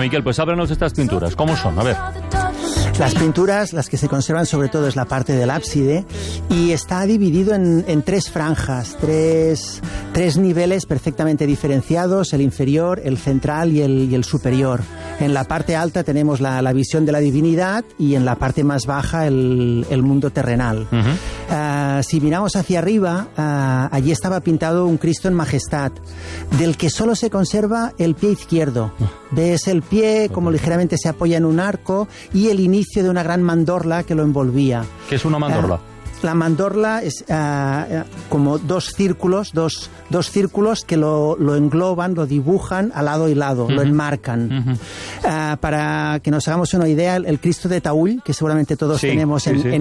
Miquel, pues háblanos de estas pinturas. ¿Cómo son? A ver. Las pinturas, las que se conservan sobre todo es la parte del ábside y está dividido en tres franjas, tres niveles perfectamente diferenciados, el inferior, el central y el superior. En la parte alta tenemos la visión de la divinidad y en la parte más baja el mundo terrenal. Si miramos hacia arriba, allí estaba pintado un Cristo en majestad, del que solo se conserva el pie izquierdo. Ves el pie como ligeramente se apoya en un arco y el inicio de una gran mandorla que lo envolvía. ¿Qué es una mandorla? La mandorla es como dos círculos que lo engloban, lo dibujan a lado y lado, lo enmarcan. Para que nos hagamos una idea, el Cristo de Taúl, que seguramente todos tenemos en